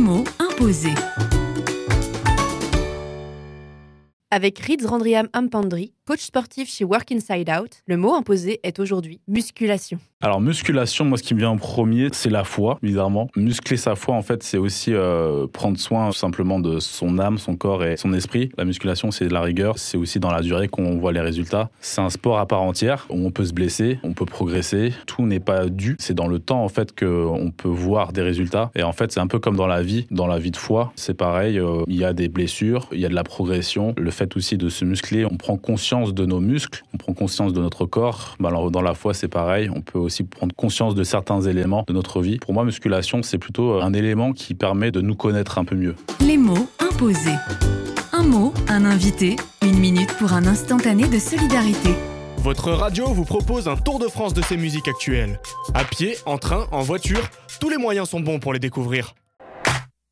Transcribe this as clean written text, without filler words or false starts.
mots imposés. Avec Rids Randriam Ampandri, coach sportif chez Work Inside Out, le mot imposé est aujourd'hui musculation. Alors musculation, moi ce qui me vient en premier, c'est la foi, bizarrement. Muscler sa foi, en fait, c'est aussi prendre soin tout simplement de son âme, son corps et son esprit. La musculation, c'est de la rigueur, c'est aussi dans la durée qu'on voit les résultats. C'est un sport à part entière, où on peut se blesser, on peut progresser. Tout n'est pas dû, c'est dans le temps en fait qu'on peut voir des résultats. Et en fait, c'est un peu comme dans la vie de foi, c'est pareil, il y a des blessures, il y a de la progression. Le fait aussi de se muscler, on prend conscience de nos muscles, on prend conscience de notre corps. Alors, dans la foi, c'est pareil, on peut aussi prendre conscience de certains éléments de notre vie. Pour moi, musculation, c'est plutôt un élément qui permet de nous connaître un peu mieux. Les mots imposés. Un mot, un invité, 1 minute pour un instantané de solidarité. Votre radio vous propose un tour de France de ses musiques actuelles. À pied, en train, en voiture, tous les moyens sont bons pour les découvrir.